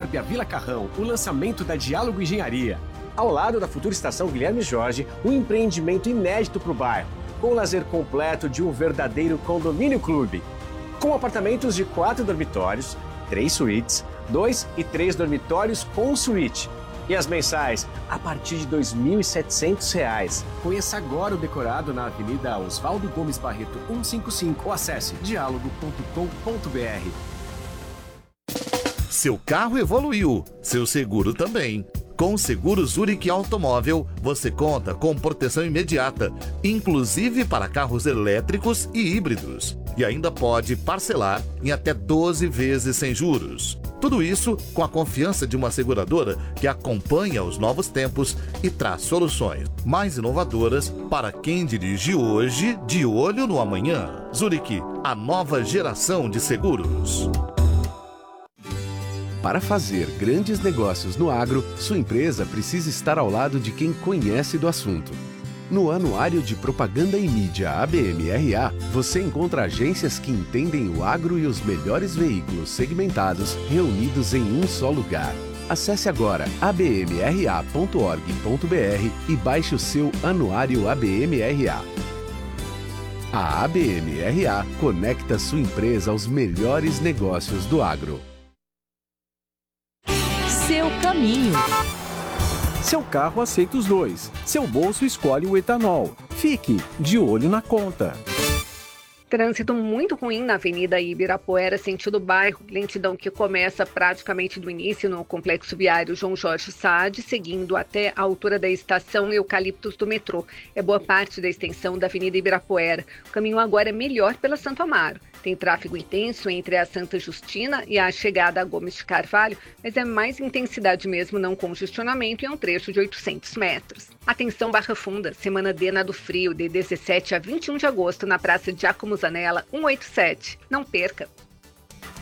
Corsab a Vila Carrão o lançamento da Diálogo Engenharia. Ao lado da futura estação Guilherme Jorge, um empreendimento inédito para o bairro, com o lazer completo de um verdadeiro condomínio clube. Com apartamentos de 4 dormitórios, 3 suítes, 2 e 3 dormitórios com suíte. E as mensais, a partir de R$ 2.700. Conheça agora o decorado na Avenida Oswaldo Gomes Barreto 155 ou acesse dialogo.com.br. Seu carro evoluiu, seu seguro também. Com o Seguro Zurich Automóvel, você conta com proteção imediata, inclusive para carros elétricos e híbridos. E ainda pode parcelar em até 12 vezes sem juros. Tudo isso com a confiança de uma seguradora que acompanha os novos tempos e traz soluções mais inovadoras para quem dirige hoje de olho no amanhã. Zurich, a nova geração de seguros. Para fazer grandes negócios no agro, sua empresa precisa estar ao lado de quem conhece do assunto. No Anuário de Propaganda e Mídia ABMRA, você encontra agências que entendem o agro e os melhores veículos segmentados reunidos em um só lugar. Acesse agora abmra.org.br e baixe o seu Anuário ABMRA. A ABMRA conecta sua empresa aos melhores negócios do agro. Seu caminho. Seu carro aceita os dois. Seu bolso escolhe o etanol. Fique de olho na conta. Trânsito muito ruim na Avenida Ibirapuera, sentido bairro. Lentidão que começa praticamente do início no complexo viário João Jorge Saad, seguindo até a altura da estação Eucaliptos do metrô. É boa parte da extensão da Avenida Ibirapuera. O caminho agora é melhor pela Santo Amaro. Tem tráfego intenso entre a Santa Justina e a chegada a Gomes de Carvalho, mas é mais intensidade mesmo, não congestionamento, e é um trecho de 800 metros. Atenção Barra Funda, Semana D na do Frio, de 17 a 21 de agosto, na Praça de Giacomo Zanella, 187. Não perca!